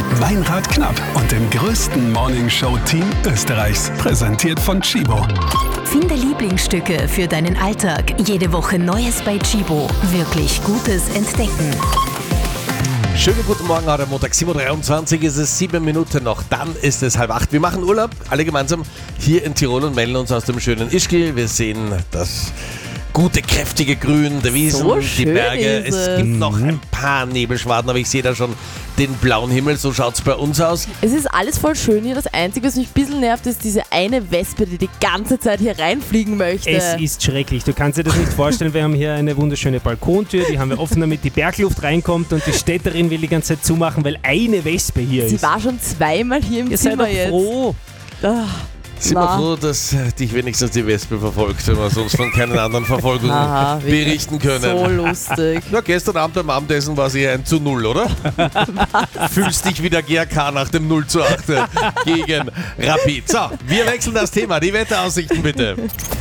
mit Meinrad Knapp und dem größten Morningshow-Team Österreichs. Präsentiert von Chibo. Finde Lieblingsstücke für deinen Alltag. Jede Woche Neues bei Chibo. Wirklich Gutes entdecken. Schönen guten Morgen, heute Montag, 7.23 Uhr ist es, 7 Minuten noch, dann ist es 7:30. Wir machen Urlaub, alle gemeinsam hier in Tirol und melden uns aus dem schönen Ischgl. Wir sehen das gute, kräftige Grün der Wiesen, So die schön Berge. ist Es gibt noch ein paar Nebelschwaden, aber ich sehe da schon den blauen Himmel. So schaut es bei uns aus. Es ist alles voll schön hier. Das Einzige, was mich ein bisschen nervt, ist diese eine Wespe, die ganze Zeit hier reinfliegen möchte. Es ist schrecklich. Du kannst dir das nicht vorstellen. Wir haben hier eine wunderschöne Balkontür, die haben wir offen, damit die Bergluft reinkommt, und die Städterin will die ganze Zeit zumachen, weil eine Wespe hier ist. Sie war schon zweimal hier im Ihr seid Zimmer doch jetzt. froh. Sind wir froh, dass dich wenigstens die Wespe verfolgt, wenn wir sonst von keinen anderen Verfolgungen Aha, wirklich. berichten können. So lustig. Na, gestern Abend beim Abendessen war es eher ein 0, oder? Fühlst dich wie der GRK nach dem 0:8 gegen Rapid. So, wir wechseln das Thema. Die Wetteraussichten bitte.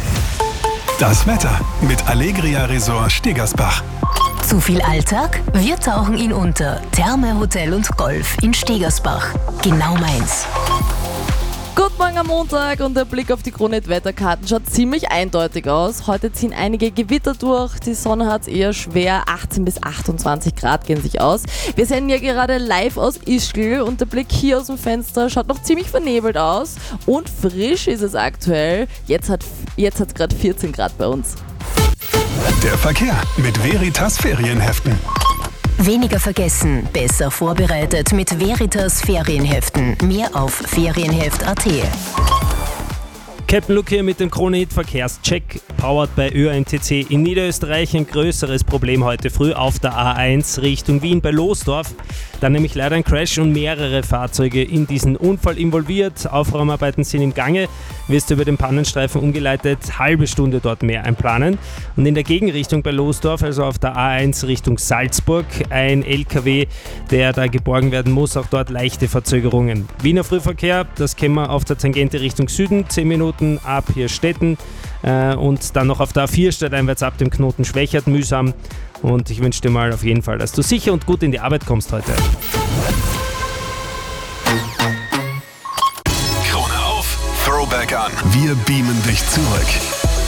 Das Wetter mit Allegria Resort Stegersbach. Zu viel Alltag? Wir tauchen ihn unter. Therme, Hotel und Golf in Stegersbach. Genau meins. Guten Morgen am Montag, und der Blick auf die Kronet-Wetterkarten schaut ziemlich eindeutig aus. Heute ziehen einige Gewitter durch, die Sonne hat es eher schwer, 18 bis 28 Grad gehen sich aus. Wir senden ja gerade live aus Ischgl und der Blick hier aus dem Fenster schaut noch ziemlich vernebelt aus und frisch ist es aktuell. Jetzt hat es gerade 14 Grad bei uns. Der Verkehr mit Veritas Ferienheften. Weniger vergessen, besser vorbereitet mit Veritas Ferienheften. Mehr auf ferienheft.at. Captain Luke hier mit dem Krone-Hit-Verkehrscheck, powered by ÖAMTC. In Niederösterreich ein größeres Problem heute früh auf der A1 Richtung Wien bei Losdorf. Da nämlich leider ein Crash und mehrere Fahrzeuge in diesen Unfall involviert. Aufräumarbeiten sind im Gange. Wirst du über den Pannenstreifen umgeleitet, halbe Stunde dort mehr einplanen. Und in der Gegenrichtung bei Losdorf, also auf der A1 Richtung Salzburg, ein LKW, der da geborgen werden muss, auch dort leichte Verzögerungen. Wiener Frühverkehr, das kennen wir auf der Tangente Richtung Süden, 10 Minuten ab hier Stetten, und dann noch auf der A4 stadteinwärts ab dem Knoten Schwächert mühsam. Und ich wünsche dir mal auf jeden Fall, dass du sicher und gut in die Arbeit kommst heute. Krone auf, Throwback an. Wir beamen dich zurück.